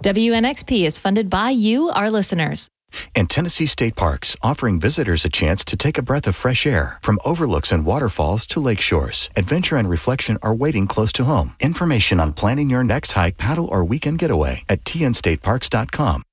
WNXP is funded by you, our listeners. And Tennessee State Parks, offering visitors a chance to take a breath of fresh air. From overlooks and waterfalls to lake shores, adventure and reflection are waiting close to home. Information on planning your next hike, paddle, or weekend getaway at tnstateparks.com.